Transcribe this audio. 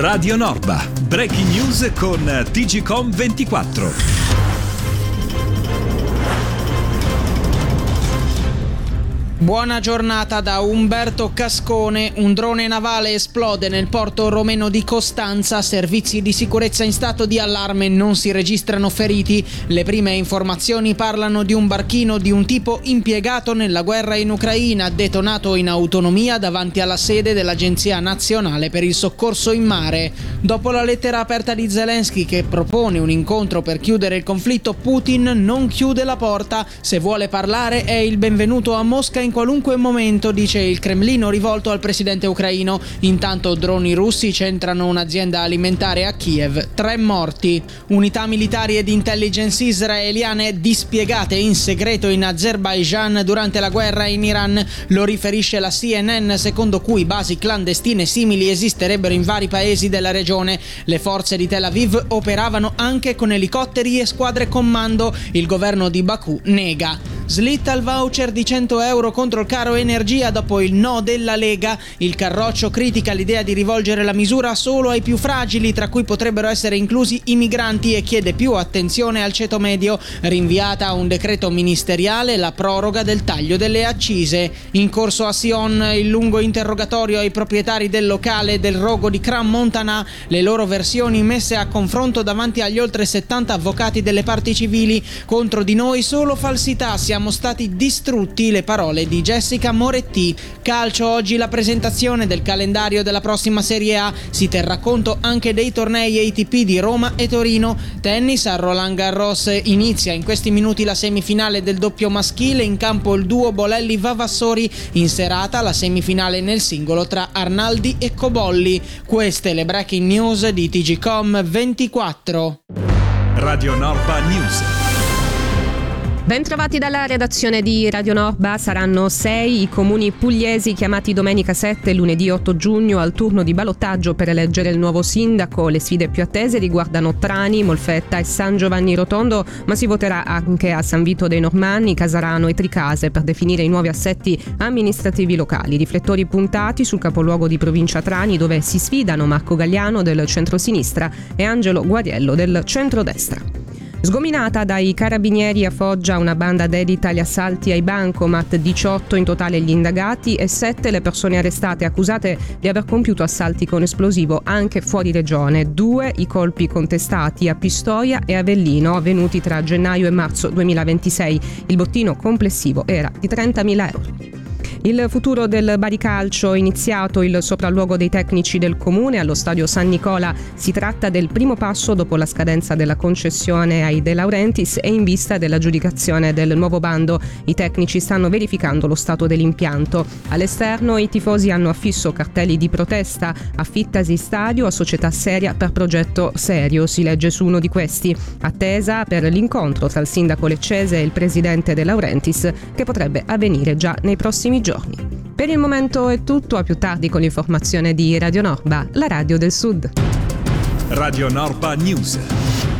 Radio Norba, breaking news con TGcom 24. Buona giornata da Umberto Cascone. Un drone navale esplode nel porto romeno di Costanza. Servizi di sicurezza in stato di allarme, non si registrano feriti. Le prime informazioni parlano di un barchino di un tipo impiegato nella guerra in Ucraina, detonato in autonomia davanti alla sede dell'Agenzia Nazionale per il Soccorso in Mare. Dopo la lettera aperta di Zelensky che propone un incontro per chiudere il conflitto, Putin non chiude la porta. Se vuole parlare è il benvenuto a Mosca in qualunque momento, dice il Cremlino rivolto al presidente ucraino. Intanto droni russi centrano un'azienda alimentare a Kiev. 3 morti. Unità militari ed intelligence israeliane dispiegate in segreto in Azerbaijan durante la guerra in Iran. Lo riferisce la CNN, secondo cui basi clandestine simili esisterebbero in vari paesi della regione. Le forze di Tel Aviv operavano anche con elicotteri e squadre comando. Il governo di Baku nega. Slitta il voucher di 100 euro contro il caro energia dopo il no della Lega. Il Carroccio critica l'idea di rivolgere la misura solo ai più fragili, tra cui potrebbero essere inclusi i migranti, e chiede più attenzione al ceto medio. Rinviata a un decreto ministeriale la proroga del taglio delle accise. In corso a Sion il lungo interrogatorio ai proprietari del locale del rogo di Cran Montana, le loro versioni messe a confronto davanti agli oltre 70 avvocati delle parti civili. Contro di noi solo falsità, siamo stati distrutti, le parole di Jessica Moretti. Calcio, oggi la presentazione del calendario della prossima Serie A. Si terrà conto anche dei tornei ATP di Roma e Torino. Tennis, a Roland Garros inizia in questi minuti la semifinale del doppio maschile, in campo il duo Bolelli-Vavassori, in serata la semifinale nel singolo tra Arnaldi e Cobolli. Queste le breaking news di TGcom 24. Radio Norba News. Ben trovati dalla redazione di Radio Norba. Saranno 6 i comuni pugliesi chiamati domenica 7 e lunedì 8 giugno al turno di ballottaggio per eleggere il nuovo sindaco. Le sfide più attese riguardano Trani, Molfetta e San Giovanni Rotondo, ma si voterà anche a San Vito dei Normanni, Casarano e Tricase per definire i nuovi assetti amministrativi locali. Riflettori puntati sul capoluogo di provincia Trani, dove si sfidano Marco Gagliano del centrosinistra e Angelo Guariello del centrodestra. Sgominata dai carabinieri a Foggia una banda dedita agli assalti ai bancomat, 18 in totale gli indagati e 7 le persone arrestate accusate di aver compiuto assalti con esplosivo anche fuori regione. 2 i colpi contestati a Pistoia e Avellino avvenuti tra gennaio e marzo 2026. Il bottino complessivo era di 30.000 euro. Il futuro del Baricalcio, iniziato il sopralluogo dei tecnici del comune allo stadio San Nicola. Si tratta del primo passo dopo la scadenza della concessione ai De Laurentiis e in vista dell'aggiudicazione del nuovo bando. I tecnici stanno verificando lo stato dell'impianto. All'esterno i tifosi hanno affisso cartelli di protesta: affittasi stadio a società seria per progetto serio, si legge su uno di questi. Attesa per l'incontro tra il sindaco leccese e il presidente De Laurentiis, che potrebbe avvenire già nei prossimi giorni. Per il momento è tutto, a più tardi con l'informazione di Radio Norba, la radio del Sud. Radio Norba News.